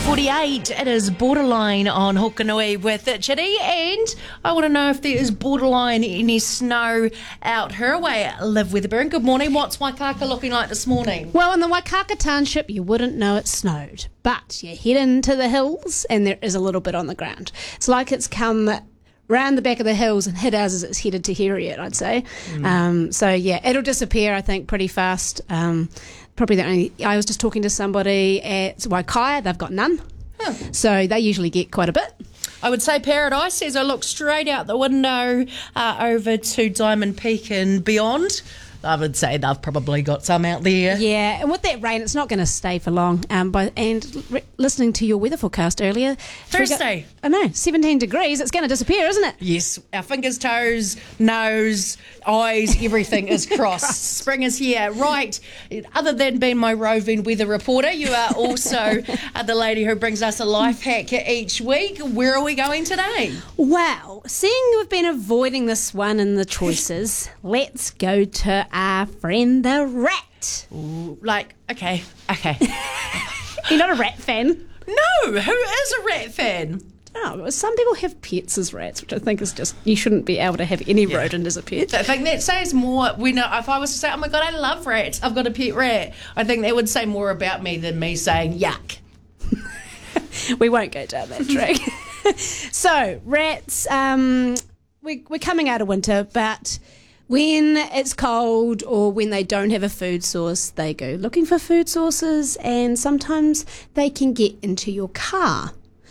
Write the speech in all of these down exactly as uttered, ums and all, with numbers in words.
forty-eight, it is borderline on Hokanui with Chitty, and I want to know if there is borderline any snow out her way. Liv Weatherburn, good morning. What's Waikaka looking like this morning? Well, in the Waikaka Township, you wouldn't know it snowed, but you head into the hills and there is a little bit on the ground. It's like it's come round the back of the hills and hit us as it's headed to Heriot, I'd say. Mm. Um, so, yeah, it'll disappear, I think, pretty fast. Um, probably the only... I was just talking to somebody at Waikaia. They've got none. Huh. So they usually get quite a bit. I would say Paradise, as I look straight out the window uh, over to Diamond Peak and beyond, I would say they've probably got some out there. Yeah, and with that rain, it's not going to stay for long. Um, by, and re- listening to your weather forecast earlier... Thursday. I know, seventeen degrees, it's going to disappear, isn't it? Yes, our fingers, toes, nose, eyes, everything is crossed. Spring is here. Right, other than being my roving weather reporter, you are also uh, the lady who brings us a life hack each week. Where are we going today? Well, seeing we've been avoiding this one in the choices, let's go to our friend the rat. Ooh, like, okay, okay. You're not a rat fan? No, who is a rat fan? Oh, some people have pets as rats, which I think is just, you shouldn't be able to have any yeah. rodent as a pet. I think that says more, when, if I was to say, oh my God, I love rats, I've got a pet rat, I think that would say more about me than me saying yuck. We won't go down that track. So, rats, um, we, we're coming out of winter, but when it's cold or when they don't have a food source, they go looking for food sources, and sometimes they can get into your car.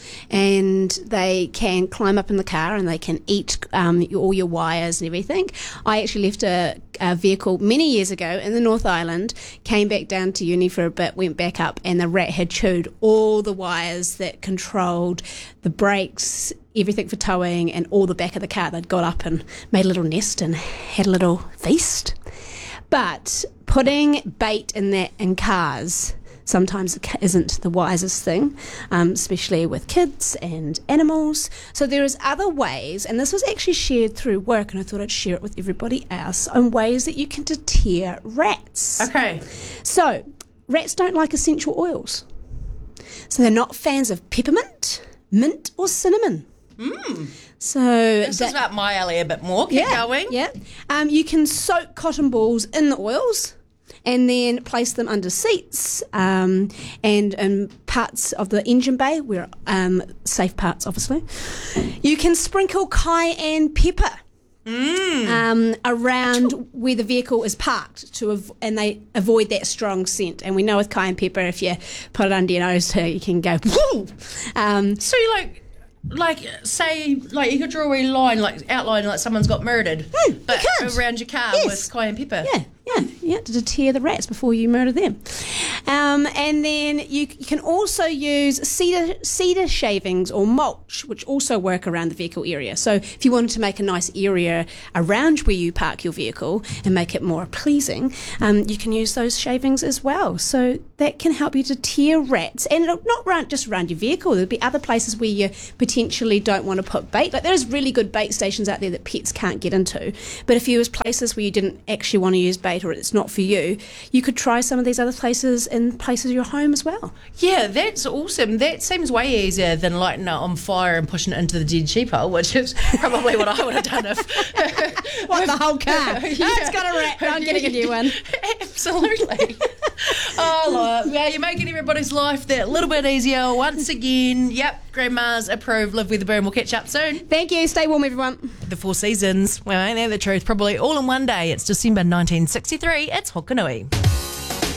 And they can climb up in the car and they can eat um, all your wires and everything. I actually left a, a vehicle many years ago in the North Island, came back down to uni for a bit, went back up, and the rat had chewed all the wires that controlled the brakes, everything for towing, and all the back of the car. They'd got up and made a little nest and had a little feast. But putting bait in that in cars sometimes isn't the wisest thing, um, especially with kids and animals. So there is other ways, and this was actually shared through work, and I thought I'd share it with everybody else, on ways that you can deter rats. Okay. So, rats don't like essential oils. So they're not fans of peppermint, mint or cinnamon. Mm. So this that, is about my alley a bit more. Keep yeah, going. Yeah. Um, you can soak cotton balls in the oils and then place them under seats um, and in parts of the engine bay, where um, safe parts, obviously. You can sprinkle cayenne pepper mm. um, around where the vehicle is parked, to av- and they avoid that strong scent. And we know with cayenne pepper, if you put it under your nose, you can go. um, so you like. Like, say, like you could draw a line, like outline, like someone's got murdered, mm, but you around your car yes. with cayenne pepper. Yeah, yeah, yeah, to deter the rats before you murder them. Um, and then you, you can also use cedar cedar shavings or mulch, which also work around the vehicle area. So if you wanted to make a nice area around where you park your vehicle and make it more pleasing, um, you can use those shavings as well. So that can help you deter rats, and not around, just around your vehicle. There'll be other places where you potentially don't want to put bait. Like, there's really good bait stations out there that pets can't get into. But if you was places where you didn't actually want to use bait, or it's not for you, you could try some of these other places in places of your home as well. Yeah, that's awesome. That seems way easier than lighting it on fire and pushing it into the dead sheep hole, which is probably what I would have done if... What, the whole car? Yeah. Oh, it's got a rat. No, I'm getting a new one. Absolutely. Oh, look, well, you're making everybody's life that little bit easier once again. Yep, Grandma's approved. Liv Weatherburn. We'll catch up soon. Thank you. Stay warm, everyone. The Four Seasons. Well, ain't that the truth? Probably all in one day. It's December nineteen sixty-three. It's Hokanui.